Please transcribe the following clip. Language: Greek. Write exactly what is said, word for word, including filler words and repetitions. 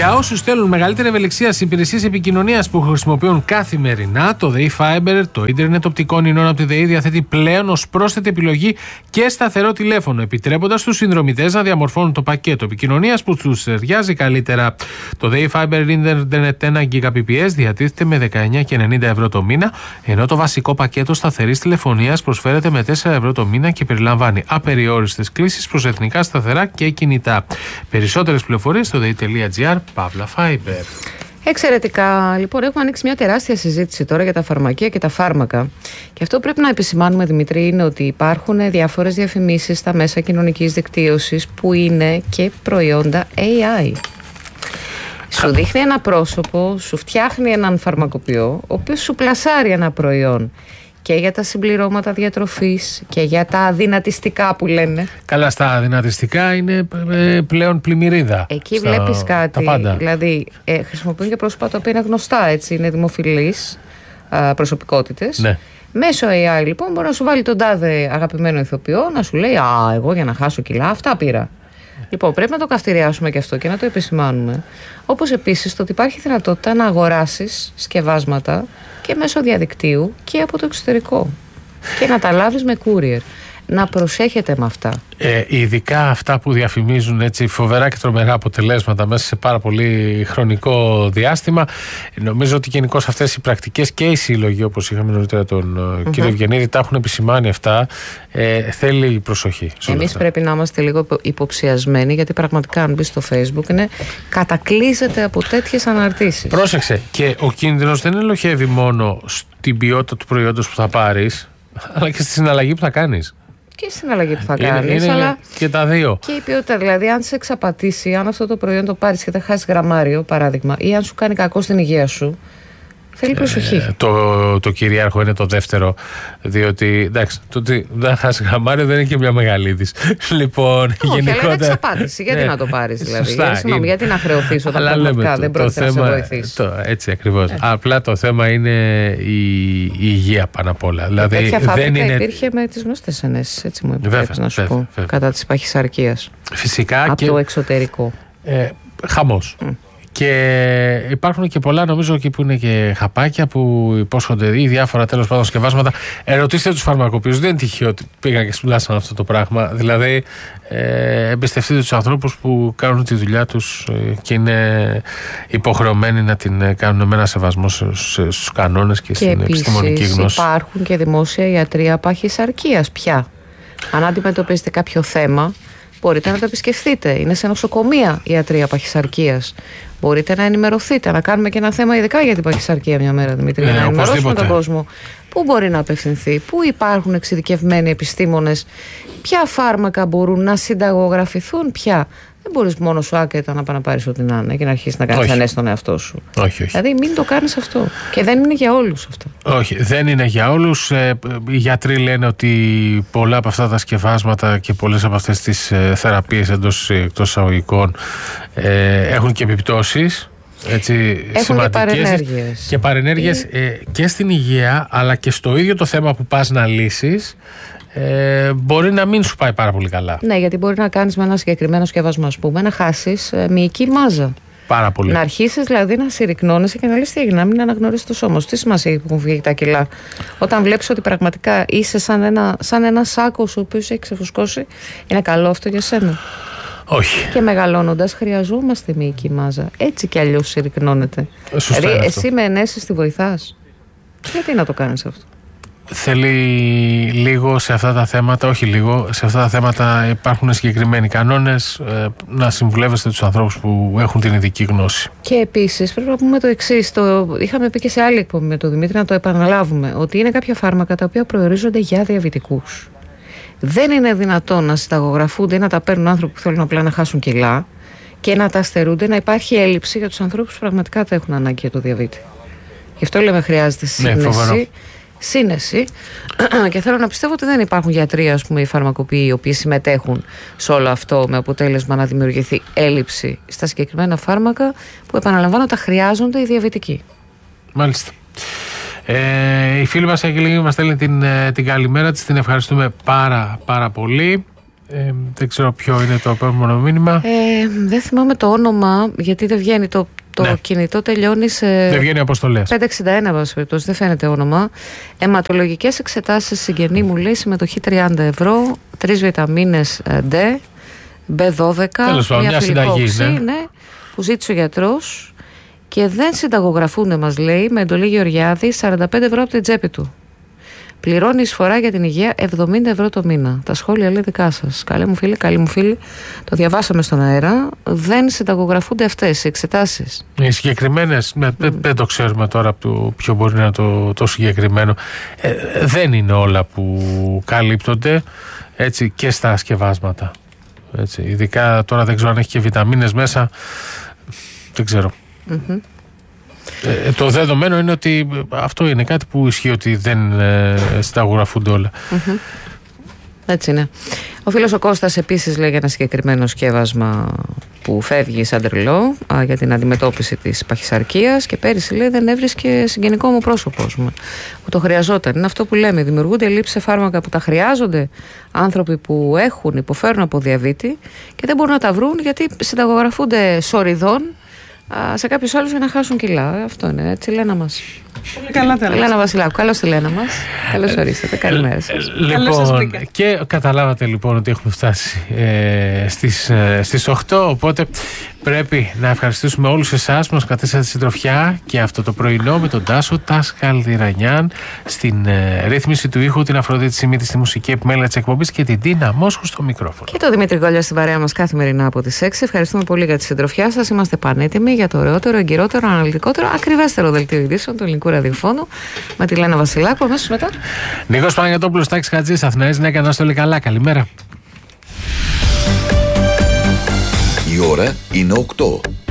Για όσους θέλουν μεγαλύτερη ευελιξία στις υπηρεσίες επικοινωνίας που χρησιμοποιούν καθημερινά, το ΔΕΗ Fiber, το ίντερνετ οπτικών ινών από τη ΔΕΗ, διαθέτει πλέον ως πρόσθετη επιλογή και σταθερό τηλέφωνο, επιτρέποντας στους συνδρομητές να διαμορφώνουν το πακέτο επικοινωνίας που τους ταιριάζει καλύτερα. Το ΔΕΗ Fiber Ίντερνετ ένα Gbps διατίθεται με δεκαεννιά και ενενήντα ευρώ το μήνα, ενώ το βασικό πακέτο σταθερής τηλεφωνίας προσφέρεται με τέσσερα ευρώ το μήνα και περιλαμβάνει απεριόριστες κλήσεις προς εθνικά σταθερά και κινητά. Περισσότερες πληροφορίες στο dei.gr Παύλα Fiber. Εξαιρετικά. Λοιπόν, έχουμε ανοίξει μια τεράστια συζήτηση τώρα για τα φαρμακεία και τα φάρμακα. Και αυτό που πρέπει να επισημάνουμε, Δημητρή, είναι ότι υπάρχουν διάφορες διαφημίσεις στα μέσα κοινωνικής δικτύωσης που είναι και προϊόντα έι άι. Σου δείχνει ένα πρόσωπο, σου φτιάχνει έναν φαρμακοποιό, ο οποίος σου πλασάρει ένα προϊόν και για τα συμπληρώματα διατροφής και για τα αδυνατιστικά που λένε. Καλά, στα αδυνατιστικά είναι ε, πλέον πλημμυρίδα. Εκεί στα... βλέπεις κάτι, δηλαδή ε, χρησιμοποιούν και πρόσωπα τα οποία είναι γνωστά, έτσι, είναι δημοφιλείς ε, προσωπικότητες. Ναι. Μέσω έι άι λοιπόν μπορεί να σου βάλει τον τάδε αγαπημένο ηθοποιό να σου λέει «Α, εγώ για να χάσω κιλά αυτά πήρα». Λοιπόν, πρέπει να το καυτηριάσουμε και αυτό και να το επισημάνουμε. Όπως επίσης το ότι υπάρχει δυνατότητα να αγοράσεις σκευάσματα και μέσω διαδικτύου και από το εξωτερικό και να τα λάβεις με courier. Να προσέχετε με αυτά. Ε, ειδικά αυτά που διαφημίζουν έτσι φοβερά και τρομερά αποτελέσματα μέσα σε πάρα πολύ χρονικό διάστημα. Νομίζω ότι γενικώς αυτές οι πρακτικές και οι σύλλογοι, όπως είχαμε νωρίτερα τον mm-hmm. κύριο Ευγενίδη, τα έχουν επισημάνει αυτά. Ε, θέλει προσοχή. Εμείς πρέπει να είμαστε λίγο υποψιασμένοι, γιατί πραγματικά αν μπει στο Facebook είναι κατακλείζεται από τέτοιες αναρτήσεις. Πρόσεξε. Και ο κίνδυνος δεν ελοχεύει μόνο στην ποιότητα του προϊόντος που θα πάρεις, αλλά και στη συναλλαγή που θα κάνεις. Και στη συναλλαγή που θα κάνεις, αλλά και τα δύο. Και η ποιότητα, δηλαδή, αν σε εξαπατήσει, αν αυτό το προϊόν το πάρεις και θα χάσεις γραμμάριο, παράδειγμα, ή αν σου κάνει κακό στην υγεία σου, θέλει προσοχή. Ε, το, το κυρίαρχο είναι το δεύτερο, διότι εντάξει, το ότι δεν χάσει γραμμάριο δεν είναι και μια μεγαλύτερη. Λοιπόν, όχι, γενικότερα. Αλλά είναι εξαπάτηση. Γιατί ναι, να το πάρεις, δηλαδή. Σωστά, Συγγνώμη, γιατί να χρεωθείς όταν πραγματικά δεν πρόκειται να σε βοηθήσει. Το, έτσι ακριβώς. Ε. Απλά το θέμα είναι η, η υγεία πάνω απ' όλα. Δηλαδή, τέτοια φάμπρικα δεν είναι... υπήρχε με τις γνωστές ενέσεις, έτσι μου επιτρέπεις να σου βέβαια, πω, βέβαια. Κατά της παχυσαρκίας. Φυσικά. Από και... το εξωτερικό. Ε, χαμός. Mm. Και υπάρχουν και πολλά, νομίζω, εκεί που είναι και χαπάκια που υπόσχονται ή διάφορα τέλος πάντων σκευάσματα. Ερωτήστε τους φαρμακοποιούς, δεν είναι τυχαίο ότι πήγαν και σπουδάσαν αυτό το πράγμα. Δηλαδή, ε, εμπιστευτείτε τους ανθρώπους που κάνουν τη δουλειά τους και είναι υποχρεωμένοι να την κάνουν με ένα σεβασμό στους κανόνες και, και στην επίσης, επιστημονική γνώση. Υπάρχουν και δημόσια ιατρεία παχυσαρκίας πια. Αν αντιμετωπίζετε κάποιο θέμα, μπορείτε να το επισκεφθείτε. Είναι σε νοσοκομεία η ιατρεία παχυσαρκίας. Μπορείτε να ενημερωθείτε, να κάνουμε και ένα θέμα ειδικά για την παχυσαρκία μια μέρα, Δημήτρη, για να ενημερώσουμε τον κόσμο. Πού μπορεί να απευθυνθεί, πού υπάρχουν εξειδικευμένοι επιστήμονες, ποια φάρμακα μπορούν να συνταγογραφηθούν, ποια. Δεν μπορείς μόνο σου άκαιτα να πάει να πάρεις ό,τι να είναι και να αρχίσεις να κάνεις ανέστηση στον εαυτό σου. Όχι, όχι. Δηλαδή μην το κάνεις αυτό. Και δεν είναι για όλους αυτό. Όχι, δεν είναι για όλους. Ε, οι γιατροί λένε ότι πολλά από αυτά τα σκευάσματα και πολλές από αυτές τις ε, θεραπείες εντός εκτός εισαγωγικών ε, έχουν και επιπτώσεις. Έτσι, έχουν και παρενέργειες. Και παρενέργειες ε, και στην υγεία, αλλά και στο ίδιο το θέμα που πας να λύσεις. Ε, μπορεί να μην σου πάει πάρα πολύ καλά. Ναι, γιατί μπορεί να κάνεις με ένα συγκεκριμένο σκευασμό, ας πούμε, να χάσεις ε, μυϊκή μάζα. Πάρα πολύ. Να αρχίσεις δηλαδή να συρρυκνώνεσαι και να λες τι έγινε, να μην αναγνωρίσεις το σώμα σου. Τι σημασία έχει που έχουν φύγει τα κιλά. Όταν βλέπεις ότι πραγματικά είσαι σαν ένα, σαν ένα σάκος ο οποίος έχει ξεφουσκώσει, είναι καλό αυτό για σένα? Όχι. Και μεγαλώνοντας χρειαζόμαστε μυϊκή μάζα. Έτσι κι αλλιώς συρρυκνώνεται. Σωστά. Δηλαδή, εσύ με ενέσεις τη βοηθάς. Γιατί να το κάνεις αυτό? Θέλει λίγο σε αυτά τα θέματα, όχι λίγο, σε αυτά τα θέματα υπάρχουν συγκεκριμένοι κανόνες, ε, να συμβουλεύεστε τους ανθρώπους που έχουν την ειδική γνώση. Και επίσης πρέπει να πούμε το εξής, το είχαμε πει και σε άλλη εκπομπή με τον Δημήτρη, να το επαναλάβουμε, ότι είναι κάποια φάρμακα τα οποία προορίζονται για διαβητικούς. Δεν είναι δυνατόν να συνταγογραφούνται ή να τα παίρνουν άνθρωποι που θέλουν απλά να χάσουν κιλά και να τα στερούνται, να υπάρχει έλλειψη για τους ανθρώπους που πραγματικά τα έχουν ανάγκη για το διαβήτη. Γι' αυτό λέμε χρειάζεται σύνεση. Ναι, Σύνεση και θέλω να πιστεύω ότι δεν υπάρχουν γιατροί, ας πούμε, οι φαρμακοποιοί οι οποίοι συμμετέχουν σε όλο αυτό με αποτέλεσμα να δημιουργηθεί έλλειψη στα συγκεκριμένα φάρμακα που, επαναλαμβάνω, τα χρειάζονται οι διαβητικοί. Μάλιστα. Ε, η φίλη μας Αγγελίνη μας στέλνει την, την καλημέρα της, την ευχαριστούμε πάρα πάρα πολύ. Ε, δεν ξέρω ποιο είναι το επόμενο μήνυμα. Ε, δεν θυμάμαι το όνομα, γιατί δεν βγαίνει το, το ναι. κινητό, τελειώνει σε. Δεν βγαίνει αποστολές. πεντακόσια εξήντα ένα, βάση περιπτώσει, δεν φαίνεται όνομα. Αιματολογικές εξετάσεις συγγενή μου λέει συμμετοχή τριάντα ευρώ, τρεις βιταμίνες D, μπι δώδεκα, τέλος πάντων, μια συνταγή. Ναι. Ναι, που ζήτησε ο γιατρός και δεν συνταγογραφούνται, μας λέει, με εντολή Γεωργιάδη, σαράντα πέντε ευρώ από την τσέπη του. Πληρώνει εισφορά για την υγεία εβδομήντα ευρώ το μήνα. Τα σχόλια λέει δικά σας. Καλή μου φίλη, καλή μου φίλη. Το διαβάσαμε στον αέρα. Δεν συνταγογραφούνται αυτές οι εξετάσεις. Οι συγκεκριμένες, mm. δεν, δεν το ξέρουμε τώρα το ποιο μπορεί να είναι το, το συγκεκριμένο. Ε, δεν είναι όλα που καλύπτονται έτσι, και στα σκευάσματα. Έτσι. Ειδικά τώρα δεν ξέρω αν έχει και βιταμίνες μέσα. Δεν ξέρω. Mm-hmm. Ε, το δεδομένο είναι ότι αυτό είναι κάτι που ισχύει, ότι δεν ε, συνταγογραφούνται όλα. Mm-hmm. Έτσι είναι. Ο φίλος ο Κώστας επίσης λέει για ένα συγκεκριμένο σκεύασμα που φεύγει σαν τρελό α, για την αντιμετώπιση της παχυσαρκίας και πέρυσι λέει δεν έβρισκε συγγενικό μου πρόσωπο που το χρειαζόταν. Είναι αυτό που λέμε, δημιουργούνται ελλείψεις σε φάρμακα που τα χρειάζονται άνθρωποι που έχουν, υποφέρουν από διαβήτη και δεν μπορούν να τα βρουν γιατί συνταγογραφούνται σοριδών σε κάποιους άλλους για να χάσουν κιλά. Αυτό είναι, έτσι, Λένα μας. Πολύ καλά τα Λένα Βασιλάκου, καλώς τη Λένα μας. Καλώς ορίσατε, καλημέρα σας. Λοιπόν, και καταλάβατε λοιπόν ότι έχουμε φτάσει ε, στις, ε, στις οκτώ, οπότε πρέπει να ευχαριστήσουμε όλους εσάς που μας κρατήσατε συντροφιά και αυτό το πρωινό με τον Τάσο Τασχαλδιρανιάν στην ε, ρύθμιση του ήχου, την Αφροδίτη Σιμίτη στη μουσική επιμέλεια της εκπομπής και την Τίνα Μόσχου στο μικρόφωνο. Και το Δημήτρη Γκόλια στην παρέα μας καθημερινά από τις έξι. Ευχαριστούμε πολύ για τη συντροφιά σας. Είμαστε πανέτοιμοι για το ωραιότερο, εγκυρότερο, αναλυτικότερο, ακριβέστερο δελτίο ειδήσεων του ελληνικού ραδιοφώνου με τη Λένα Βασιλάκου. Αμέσως μετά. Νίκος Παναγιωτόπουλος, Τάκης Χατζής, Αθηναής, ναι, να είστε όλοι καλά. Καλημέρα. Η ώρα είναι οκτώ.